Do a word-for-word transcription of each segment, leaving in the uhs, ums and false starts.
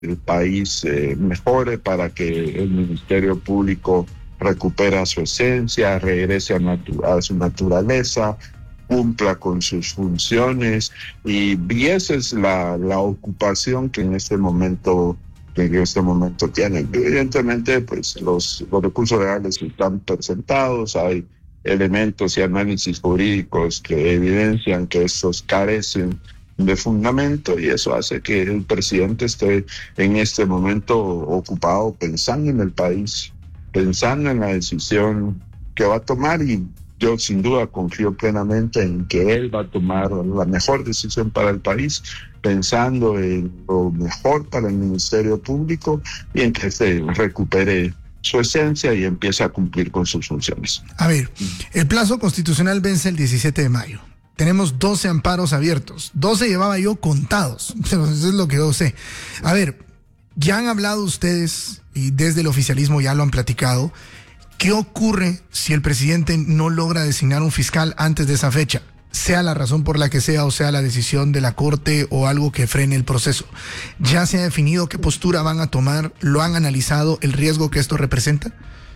el país eh, mejore, para que el Ministerio Público recupere su esencia, regrese a, natu- a su naturaleza, cumpla con sus funciones, y, y esa es la, la ocupación que en este momento que en este momento tienen. Evidentemente, pues los, los recursos legales están presentados, hay elementos y análisis jurídicos que evidencian que estos carecen de fundamento, y eso hace que el presidente esté en este momento ocupado pensando en el país, pensando en la decisión que va a tomar, y yo sin duda confío plenamente en que él va a tomar la mejor decisión para el país, pensando en lo mejor para el Ministerio Público y en que se recupere su esencia y empiece a cumplir con sus funciones. A ver, el plazo constitucional vence el diecisiete de mayo. Tenemos doce amparos abiertos. doce llevaba yo contados, pero eso es lo que yo sé. A ver, ya han hablado ustedes y desde el oficialismo ya lo han platicado. ¿Qué ocurre si el presidente no logra designar un fiscal antes de esa fecha? Sea la razón por la que sea, o sea la decisión de la Corte o algo que frene el proceso. ¿Ya se ha definido qué postura van a tomar? ¿Lo han analizado, el riesgo que esto representa?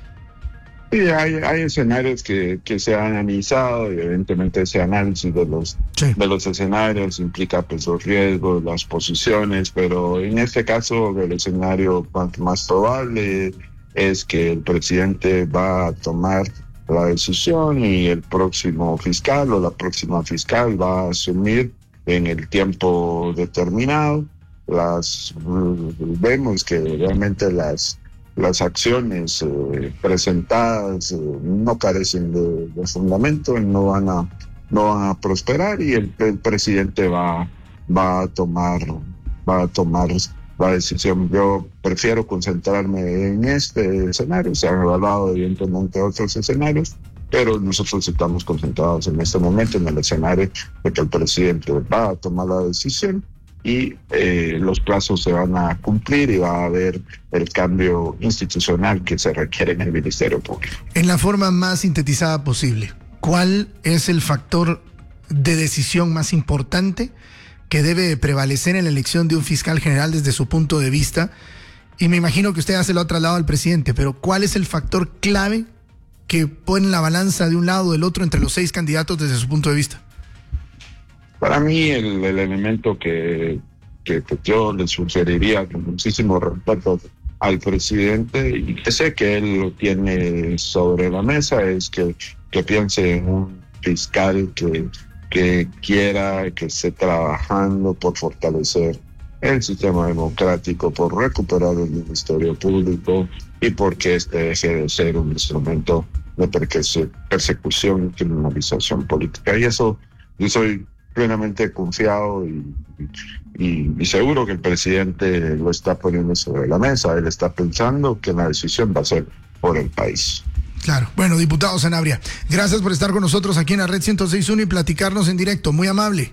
Sí, hay, hay escenarios que, que se han analizado, y evidentemente ese análisis de los, sí. de los escenarios implica pues los riesgos, las posiciones, pero en este caso el escenario más probable es que el presidente va a tomar la decisión y el próximo fiscal o la próxima fiscal va a asumir en el tiempo determinado. Las vemos que realmente las las acciones eh, presentadas eh, no carecen de, de fundamento, no van a no van a prosperar, y el, el presidente va va a tomar va a tomar la decisión. Yo prefiero concentrarme en este escenario. Se han evaluado evidentemente otros escenarios, pero nosotros estamos concentrados en este momento en el escenario de que el presidente va a tomar la decisión y eh, los plazos se van a cumplir y va a haber el cambio institucional que se requiere en el Ministerio Público. En la forma más sintetizada posible, ¿cuál es el factor de decisión más importante que debe prevalecer en la elección de un fiscal general desde su punto de vista? Y me imagino que usted ya se lo ha trasladado al presidente, pero ¿cuál es el factor clave que pone la balanza de un lado o del otro entre los seis candidatos desde su punto de vista? Para mí el, el elemento que, que, que yo le sugeriría con muchísimo respeto al presidente, y que sé que él lo tiene sobre la mesa, es que, que piense en un fiscal que que quiera, que esté trabajando por fortalecer el sistema democrático, por recuperar el Ministerio Público y porque este deje de ser un instrumento de persecución y criminalización política. Y eso, yo soy plenamente confiado y, y, y seguro que el presidente lo está poniendo sobre la mesa. Él está pensando que la decisión va a ser por el país. Claro. Bueno, diputado Sanabria, gracias por estar con nosotros aquí en la Red ciento seis punto uno y platicarnos en directo. Muy amable.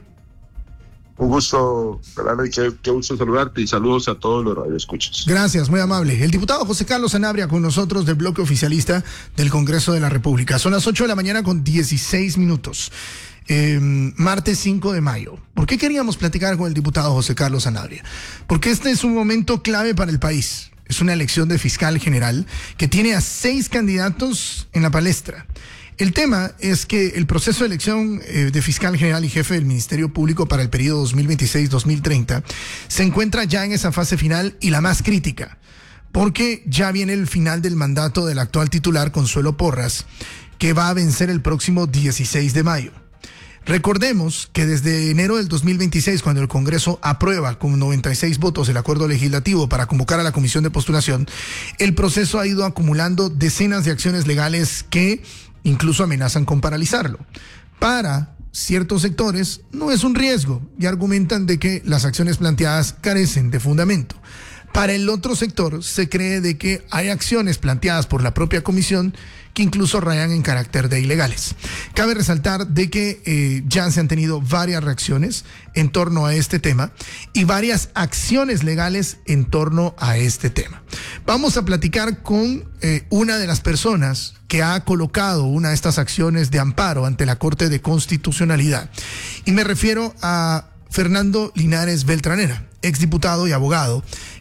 Un gusto, y qué, qué gusto saludarte, y saludos a todos los radioescuchas. Gracias, muy amable. El diputado José Carlos Sanabria con nosotros del bloque oficialista del Congreso de la República. Son las ocho de la mañana con dieciséis minutos. Eh, martes cinco de mayo. ¿Por qué queríamos platicar con el diputado José Carlos Sanabria? Porque este es un momento clave para el país. Es una elección de fiscal general que tiene a seis candidatos en la palestra. El tema es que el proceso de elección eh, de fiscal general y jefe del Ministerio Público para el periodo dos mil veintiséis a dos mil treinta se encuentra ya en esa fase final y la más crítica, porque ya viene el final del mandato del actual titular, Consuelo Porras, que va a vencer el próximo dieciséis de mayo. Recordemos que desde enero del dos mil veintiséis, cuando el Congreso aprueba con noventa y seis votos el acuerdo legislativo para convocar a la comisión de postulación, el proceso ha ido acumulando decenas de acciones legales que incluso amenazan con paralizarlo. Para ciertos sectores no es un riesgo y argumentan de que las acciones planteadas carecen de fundamento. Para el otro sector se cree de que hay acciones planteadas por la propia comisión que incluso rayan en carácter de ilegales. Cabe resaltar de que eh, ya se han tenido varias reacciones en torno a este tema y varias acciones legales en torno a este tema. Vamos a platicar con eh, una de las personas que ha colocado una de estas acciones de amparo ante la Corte de Constitucionalidad. Y me refiero a Fernando Linares Beltranera, exdiputado y abogado